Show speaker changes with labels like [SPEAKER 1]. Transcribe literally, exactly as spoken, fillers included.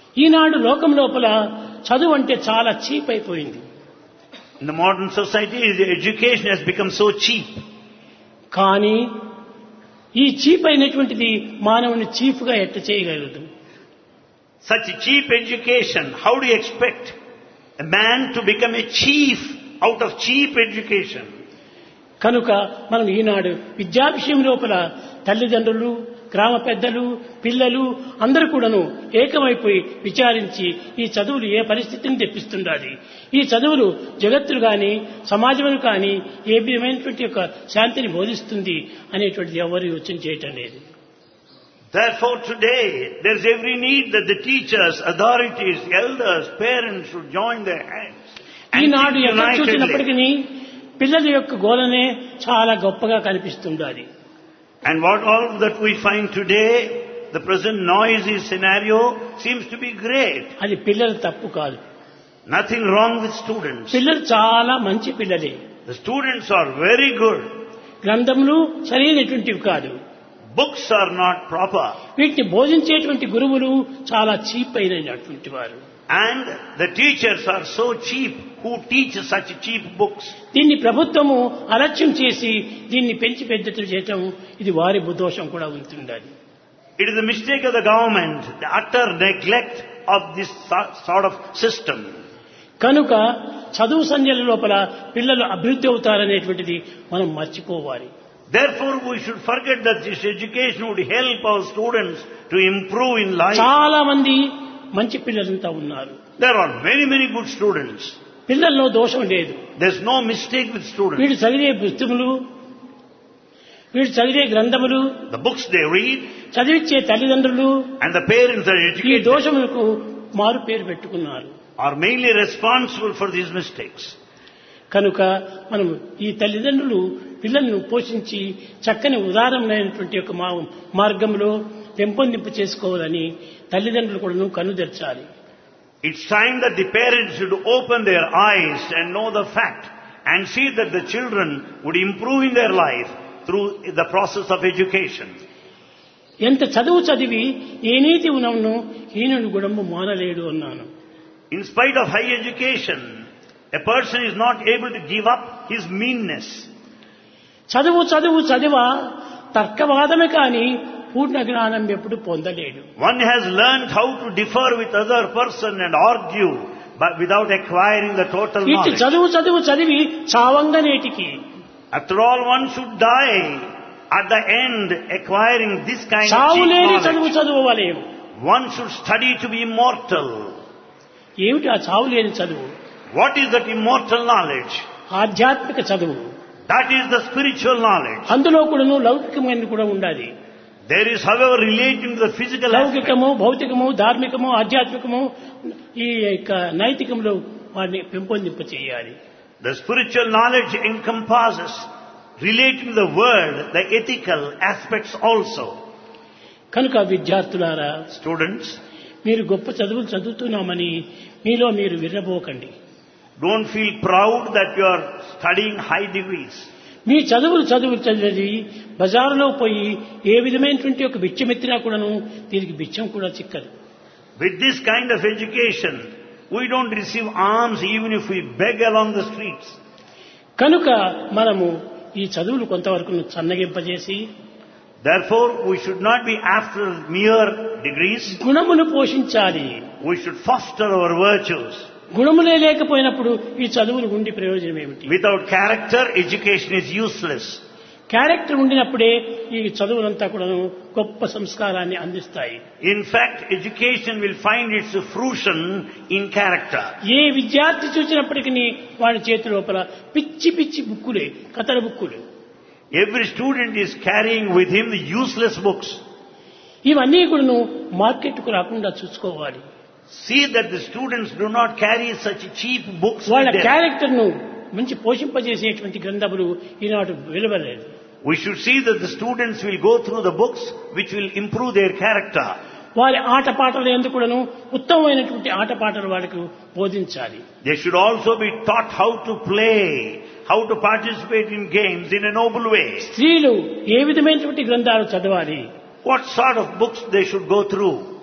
[SPEAKER 1] ఈనాడు లోకం లోపల చదువు అంటే చాలా చీప్ అయిపోయింది.
[SPEAKER 2] In the modern society, the education has become so cheap.
[SPEAKER 1] కానీ ఈ చీప్ అయినటువంటిది మానవుని చీఫ్ గా ఎట్ట చేయగలదు?
[SPEAKER 2] Such cheap education, how do you expect a man to become a chief out of cheap education?
[SPEAKER 1] కనుక మనం ఈనాడు విద్యా విషయం లోపల తల్లిదండ్రులు, గ్రామ పెద్దలు, పిల్లలు అందరూ కూడాను ఏకమైపోయి విచారించి ఈ చదువులు ఏ పరిస్థితిని తెప్పిస్తుండాలి, ఈ చదువులు జగత్తులు కానీ సమాజములు కానీ ఏ విధమైనటువంటి యొక్క శాంతిని బోధిస్తుంది అనేటువంటిది ఎవరు యోచన చేయటం లేదు.
[SPEAKER 2] Therefore today there is every need that the teachers, authorities, elders, parents should join their hands.
[SPEAKER 1] ఈనాడు ఎక్కడ చూసినప్పటికీ పిల్లల యొక్క గోలనే చాలా గొప్పగా కనిపిస్తుండాలి.
[SPEAKER 2] And what all that we find today, the present noisy scenario seems to be great.
[SPEAKER 1] అది పిల్లల తప్పు కాదు.
[SPEAKER 2] Nothing wrong with students.
[SPEAKER 1] పిల్లలు చాలా మంచి పిల్లలే.
[SPEAKER 2] The students are very good.
[SPEAKER 1] గ్రంథములు సరైనటువంటివి కాదు.
[SPEAKER 2] Books are not proper.
[SPEAKER 1] వీటిని బోధించేటువంటి గురువులు చాలా చీప్ అయినటువంటి వారు.
[SPEAKER 2] And the teachers are so cheap who teach such cheap books.
[SPEAKER 1] దీన్ని ప్రభుత్వము అలక్ష్యం చేసి దీన్ని పెంచి పెద్దలు చేయటం ఇది వారి దోషం కూడా ఉంటుండాలి.
[SPEAKER 2] It is the mistake of the government, the utter neglect of this sort of system.
[SPEAKER 1] కనుక చదువు సంధ్యల లోపల పిల్లలు అభివృద్ధి అవుతారనేటువంటిది మనం మర్చిపోవాలి.
[SPEAKER 2] Therefore we should forget that this education would help our students to improve in life.
[SPEAKER 1] చాలా మంది మంచి పిల్లలంతా ఉన్నారు.
[SPEAKER 2] There are many many good students.
[SPEAKER 1] పిల్లల్లో దోషం లేదు.
[SPEAKER 2] There is no mistake with students.
[SPEAKER 1] వీడు చదివే పుస్తకములు, వీడు చదివే గ్రంథములు,
[SPEAKER 2] the books they read,
[SPEAKER 1] చదివించే తల్లిదండ్రులు
[SPEAKER 2] and the parents are
[SPEAKER 1] ఈ
[SPEAKER 2] educated
[SPEAKER 1] దోషములకు మారు పేరు పెట్టుకున్నారు.
[SPEAKER 2] are mainly responsible for these mistakes.
[SPEAKER 1] కనుక మనం ఈ తల్లిదండ్రులు పిల్లలను పోషించి చక్కని ఉదారమైనటువంటి ఒక మార్గంలో పెంపొందింపు చేసుకోవాలని తల్లిదండ్రులు కూడా కనుదెర్చాలి.
[SPEAKER 2] It's time that the parents should open their eyes and know the fact and see that the children would improve in their life through the process of education.
[SPEAKER 1] ఎంత చదువు చదివి ఏ నీతి ఉన్నను హీనుని గుణము మానలేడు అన్నాను.
[SPEAKER 2] In spite of high education, a person is not able to give up his meanness.
[SPEAKER 1] చదువు చదువు చదివ తర్కవాదమే కానీ పూర్ణ జ్ఞానం ఎప్పుడు పొందలేడు.
[SPEAKER 2] One has learned how to differ with other person and argue, but without acquiring the total
[SPEAKER 1] ఇటు
[SPEAKER 2] knowledge.
[SPEAKER 1] చదువు చదువు చదివి చావంగనేటికి.
[SPEAKER 2] After all, one should die at the end acquiring this kind of cheap
[SPEAKER 1] చావులేని చదువు
[SPEAKER 2] knowledge.
[SPEAKER 1] చదువువలేము.
[SPEAKER 2] One should study to be immortal.
[SPEAKER 1] ఏమిటి ఆ చావులేని చదువు?
[SPEAKER 2] What is that immortal knowledge?
[SPEAKER 1] ఆధ్యాత్మిక చదువు.
[SPEAKER 2] That is the spiritual knowledge.
[SPEAKER 1] అందులో కూడాను లౌకికమైన కూడా ఉండాలి.
[SPEAKER 2] There is, however, relating to the physical aspect.
[SPEAKER 1] లౌకికము, భౌతికము, ధార్మికము, ఆధ్యాత్మికము ఈ యొక్క నైతికంలో వాటిని పెంపొందింప చేయాలి.
[SPEAKER 2] The spiritual knowledge encompasses relating to the world, the ethical aspects also.
[SPEAKER 1] కనుక విద్యార్థులారా,
[SPEAKER 2] Students,
[SPEAKER 1] మీరు గొప్ప చదువులు చదువుతున్నామని మీలో మీరు విర్రబోకండి.
[SPEAKER 2] don't feel proud that you are studying high degrees.
[SPEAKER 1] మీ చదువులు చదువులు చదివి బజారులో పోయి ఏ విధమైనటువంటి ఒక బిచ్చమెత్తినా కూడాను దీనికి బిచ్చం కూడా చిక్కదు.
[SPEAKER 2] With this kind of education, we don't receive alms even if we beg along the streets.
[SPEAKER 1] కనుక మనము ఈ చదువులు కొంతవరకు సన్నగింపజేసి,
[SPEAKER 2] Therefore, we should not be after mere degrees.
[SPEAKER 1] గుణమును పోషించాలి.
[SPEAKER 2] We should foster our virtues.
[SPEAKER 1] గుణములే లేకపోయినప్పుడు ఈ చదువులు ఉండి ప్రయోజనం ఏమిటి?
[SPEAKER 2] Without character, education is useless.
[SPEAKER 1] Character ఉండినప్పుడే ఈ చదువులంతా కూడా గొప్ప సంస్కారాన్ని అందిస్తాయి.
[SPEAKER 2] In fact, education will find its fruition in character.
[SPEAKER 1] ఏ విద్యార్థి చూసినప్పటికీ వాడి చేతి లోపల పిచ్చి పిచ్చి బుక్కులే, కథల బుక్కులు.
[SPEAKER 2] Every student is carrying with him the useless books.
[SPEAKER 1] ఇవన్నీ కూడా మార్కెట్కు రాకుండా చూసుకోవాలి.
[SPEAKER 2] See that the students do not carry such cheap books
[SPEAKER 1] వాళ్ళ
[SPEAKER 2] with them.
[SPEAKER 1] క్యారెక్టర్ ను మంచి పోషింపజేసేటువంటి గ్రంథములు ఈనాడు విలువలేదు.
[SPEAKER 2] We should see that the students will go through the books which will improve their character.
[SPEAKER 1] వారి ఆటపాటలు ఎందుకు కూడాను ఉత్తమమైనటువంటి ఆటపాటలు వాళ్ళకు బోధించాలి.
[SPEAKER 2] They should also be taught how to play, how to participate in games in a noble way.
[SPEAKER 1] స్త్రీలు ఏ విధమైనటువంటి గ్రంథాలు చదవాలి,
[SPEAKER 2] What sort of books they should go through.